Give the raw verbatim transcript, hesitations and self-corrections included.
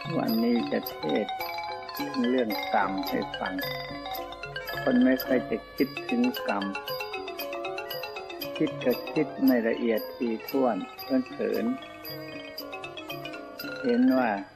วันนี้จะเทศถึงเรื่องกรรมให้ฟังคนไม่ค่อยจะคิดถึงกรรมคิดก็คิดไม่ละเอียดถี่ถ้วนเพื่อนเผินเห็นว่า